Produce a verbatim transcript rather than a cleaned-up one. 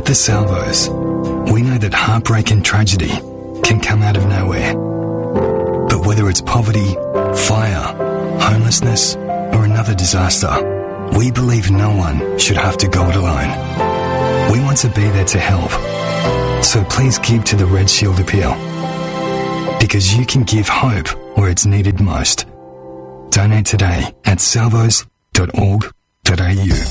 At the Salvos, we know that heartbreak and tragedy can come out of nowhere. But whether it's poverty, fire, homelessness, or another disaster, we believe no one should have to go it alone. We want to be there to help. So please give to the Red Shield Appeal. Because you can give hope where it's needed most. Donate today at salvos dot org dot a u.